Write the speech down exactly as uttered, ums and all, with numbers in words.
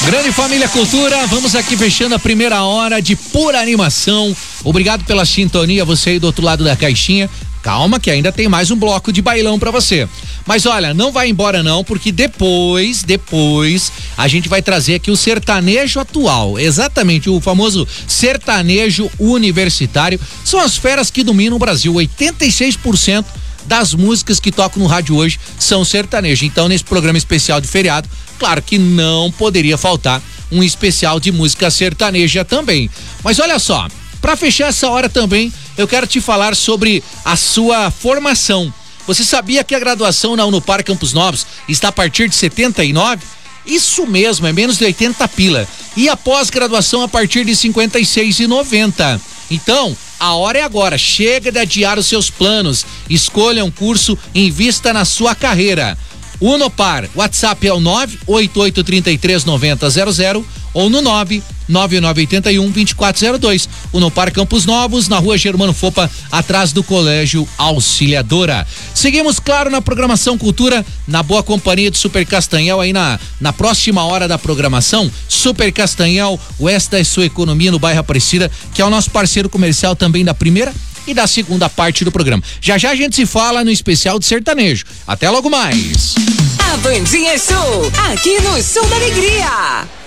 Grande família Cultura, vamos aqui fechando a primeira hora de pura animação. Obrigado pela sintonia, você aí do outro lado da caixinha. Calma que ainda tem mais um bloco de bailão pra você. Mas olha, não vai embora não, porque depois, depois, a gente vai trazer aqui o sertanejo atual. Exatamente, o famoso sertanejo universitário. São as feras que dominam o Brasil. oitenta e seis por cento das músicas que tocam no rádio hoje são sertanejo. Então, nesse programa especial de feriado, claro que não poderia faltar um especial de música sertaneja também. Mas olha só, para fechar essa hora também, eu quero te falar sobre a sua formação. Você sabia que a graduação na Unopar Campos Novos está a partir de setenta e nove? Isso mesmo, é menos de oitenta pila. E a pós-graduação a partir de cinquenta e seis e noventa. Então, a hora é agora. Chega de adiar os seus planos. Escolha um curso e invista na sua carreira. Unopar, WhatsApp é o nove oito oito três três nove zero zero zero ou no nove nove nove oito um dois quatro zero dois. Unopar Campos Novos, na rua Germano Fopa, atrás do Colégio Auxiliadora. Seguimos, claro, na programação Cultura, na boa companhia de Super Castanhal, aí na, na próxima hora da programação, Super Castanhal, o Esta é Sua Economia no bairro Aparecida, que é o nosso parceiro comercial também da primeira e da segunda parte do programa. Já já a gente se fala no especial de sertanejo. Até logo mais. A Bandinha é Show, aqui no Show da Alegria.